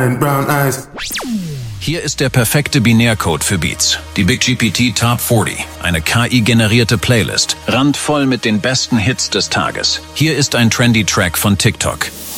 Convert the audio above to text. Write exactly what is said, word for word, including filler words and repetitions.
Brown eyes. Hier ist der perfekte Binärcode für Beats. Die Big G P T Top vierzig. Eine K I-generierte Playlist. Randvoll mit den besten Hits des Tages. Hier ist ein trendy Track von TikTok.